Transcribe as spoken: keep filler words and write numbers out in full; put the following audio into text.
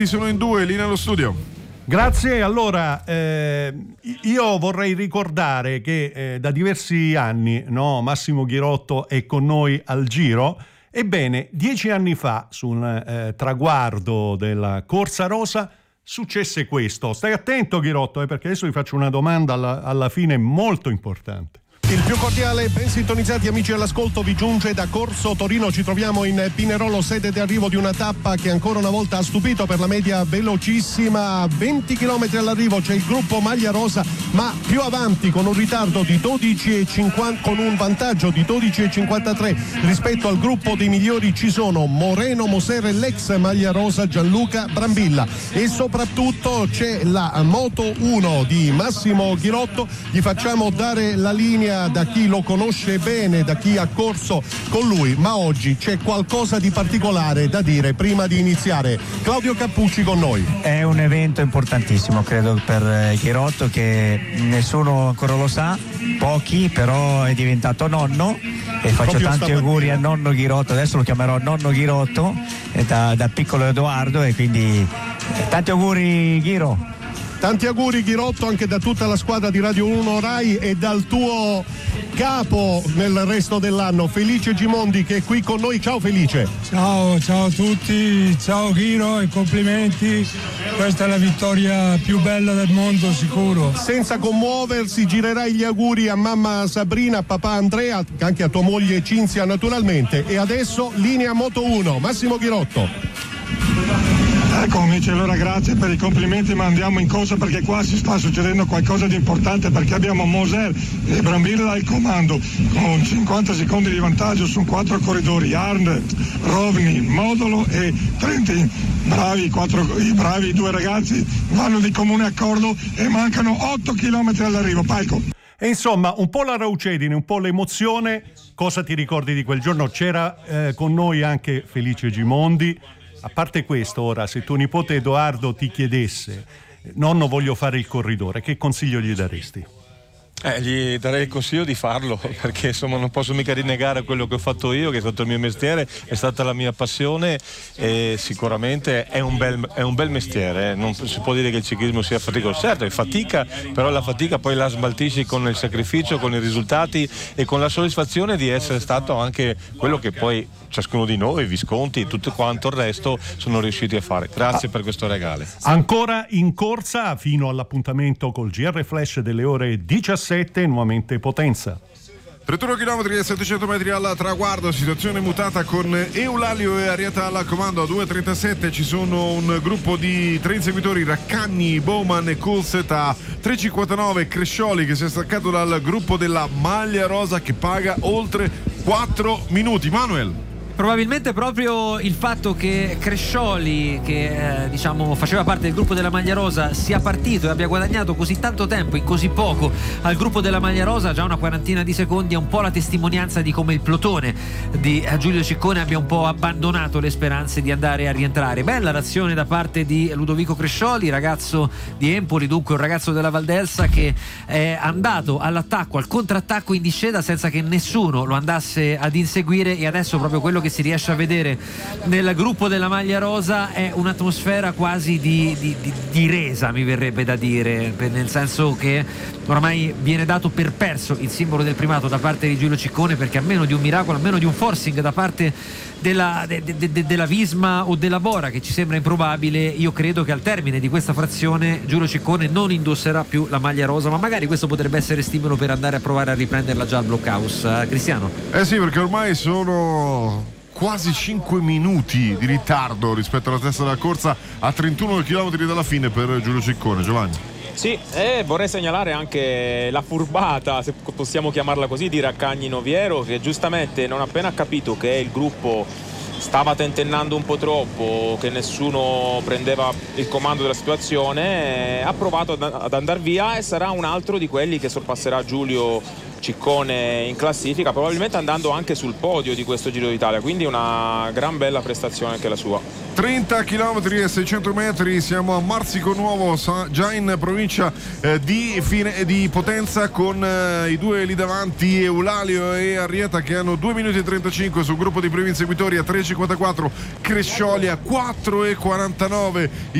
Sono in due, linea allo studio. Grazie. Allora, eh, io vorrei ricordare che eh, da diversi anni, no, Massimo Ghirotto è con noi al Giro. Ebbene, dieci anni fa, su un eh, traguardo della Corsa Rosa, successe questo. Stai attento, Ghirotto, eh, perché adesso vi faccio una domanda alla, alla fine molto importante. Il più cordiale ben sintonizzati amici all'ascolto vi giunge da Corso Torino. Ci troviamo in Pinerolo, sede di arrivo di una tappa che ancora una volta ha stupito per la media velocissima. venti chilometri all'arrivo c'è il gruppo Maglia Rosa, ma più avanti con un ritardo di dodici e cinquanta, con un vantaggio di dodici e cinquantatré rispetto al gruppo dei migliori ci sono Moreno Moser e l'ex Maglia Rosa Gianluca Brambilla, e soprattutto c'è la Moto uno di Massimo Ghirotto. Gli facciamo dare la linea da chi lo conosce bene, da chi ha corso con lui, ma oggi c'è qualcosa di particolare da dire prima di iniziare. Claudio Cappucci con noi. È un evento importantissimo, credo, per Ghirotto, che nessuno ancora lo sa, pochi, però è diventato nonno e faccio Proprio tanti stamattina. auguri al nonno Ghirotto. Adesso lo chiamerò nonno Ghirotto, da, da piccolo Edoardo, e quindi eh, tanti auguri Ghiro. Tanti auguri Ghirotto anche da tutta la squadra di Radio uno Rai e dal tuo capo nel resto dell'anno, Felice Gimondi, che è qui con noi. Ciao Felice. Ciao, ciao a tutti, ciao Ghiro e complimenti, questa è la vittoria più bella del mondo sicuro. Senza commuoversi girerai gli auguri a mamma Sabrina, a papà Andrea, anche a tua moglie Cinzia naturalmente. E adesso linea Moto uno, Massimo Ghirotto. Ecco amici, allora grazie per i complimenti, ma andiamo in corsa perché qua si sta succedendo qualcosa di importante, perché abbiamo Moser e Brambilla al comando con cinquanta secondi di vantaggio su quattro corridori, Arndt, Rovni, Modolo e Trentin. Bravi, quattro, i bravi due ragazzi vanno di comune accordo e mancano otto chilometri all'arrivo. Palco. E insomma, un po' la raucedine, un po' l'emozione. Cosa ti ricordi di quel giorno? C'era eh, con noi anche Felice Gimondi. A parte questo, ora, se tuo nipote Edoardo ti chiedesse, nonno voglio fare il corridore, che consiglio gli daresti? Eh, gli darei il consiglio di farlo, perché insomma non posso mica rinnegare quello che ho fatto io, che è stato il mio mestiere, è stata la mia passione, e sicuramente è un bel, è un bel mestiere, eh. Non si può dire che il ciclismo sia faticoso, certo è fatica, però la fatica poi la smaltisci con il sacrificio, con i risultati e con la soddisfazione di essere stato anche quello che poi ciascuno di noi, Visconti e tutto quanto il resto sono riusciti a fare. Grazie ah. per questo regalo. Ancora in corsa fino all'appuntamento col G R Flash delle ore diciassette, nuovamente Potenza. trentuno chilometri e settecento metri al traguardo, situazione mutata con Eulalio e Arieta al comando. A due e trentasette ci sono un gruppo di tre inseguitori, Raccagni, Bowman e Coulset. A tre e cinquantanove Crescioli, che si è staccato dal gruppo della Maglia Rosa, che paga oltre quattro minuti. Manuel. Probabilmente proprio il fatto che Crescioli, che eh, diciamo faceva parte del gruppo della Maglia Rosa, sia partito e abbia guadagnato così tanto tempo in così poco al gruppo della Maglia Rosa, già una quarantina di secondi, è un po' la testimonianza di come il plotone di Giulio Ciccone abbia un po' abbandonato le speranze di andare a rientrare. Bella l'azione da parte di Ludovico Crescioli, ragazzo di Empoli, dunque un ragazzo della Valdelsa, che è andato all'attacco, al contrattacco in discesa senza che nessuno lo andasse ad inseguire, e adesso proprio quello che si riesce a vedere nel gruppo della Maglia Rosa è un'atmosfera quasi di, di, di, di resa, mi verrebbe da dire, nel senso che ormai viene dato per perso il simbolo del primato da parte di Giulio Ciccone, perché a meno di un miracolo, a meno di un forcing da parte della, de, de, de, della Visma o della Bora, che ci sembra improbabile, io credo che al termine di questa frazione Giulio Ciccone non indosserà più la Maglia Rosa, ma magari questo potrebbe essere stimolo per andare a provare a riprenderla già al blockhouse. uh, Cristiano? Eh sì, perché ormai sono quasi cinque minuti di ritardo rispetto alla testa della corsa, a trentuno chilometri dalla fine per Giulio Ciccone. Giovanni. Sì, e vorrei segnalare anche la furbata, se possiamo chiamarla così, di Raccagni Noviero, che giustamente non appena ha capito che il gruppo stava tentennando un po' troppo, che nessuno prendeva il comando della situazione, ha provato ad andare via, e sarà un altro di quelli che sorpasserà Giulio Ciccone in classifica, probabilmente andando anche sul podio di questo Giro d'Italia, quindi una gran bella prestazione anche la sua. trenta chilometri e seicento metri, siamo a Marsico Nuovo, già in provincia eh, di, Fine, di Potenza, con eh, i due lì davanti, Eulalio e Arrieta, che hanno due minuti e trentacinque sul gruppo di primi inseguitori, a tre e cinquantaquattro Crescioli, a quattro e quarantanove